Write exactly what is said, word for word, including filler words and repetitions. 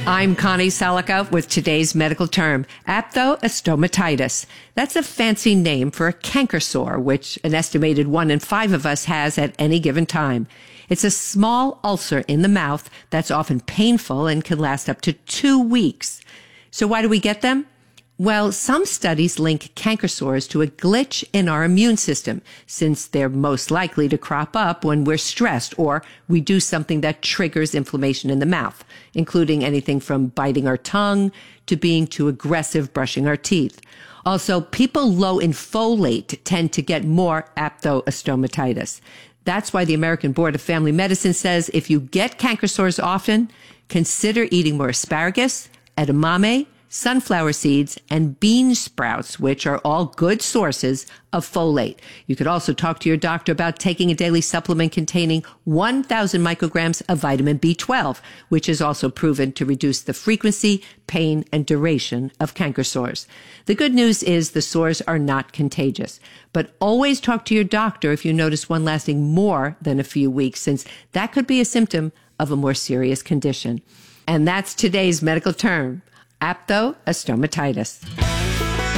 I'm Connie Salica with today's medical term, aphthostomatitis. That's a fancy name for a canker sore, which an estimated one in five of us has at any given time. It's a small ulcer in the mouth that's often painful and can last up to two weeks. So why do we get them? Well, some studies link canker sores to a glitch in our immune system, since they're most likely to crop up when we're stressed or we do something that triggers inflammation in the mouth, including anything from biting our tongue to being too aggressive brushing our teeth. Also, people low in folate tend to get more aphthostomatitis. That's why the American Board of Family Medicine says if you get canker sores often, consider eating more asparagus, edamame, sunflower seeds, and bean sprouts, which are all good sources of folate. You could also talk to your doctor about taking a daily supplement containing one thousand micrograms of vitamin B twelve, which is also proven to reduce the frequency, pain, and duration of canker sores. The good news is the sores are not contagious, but always talk to your doctor if you notice one lasting more than a few weeks, since that could be a symptom of a more serious condition. And that's today's medical term, aphthostomatitis.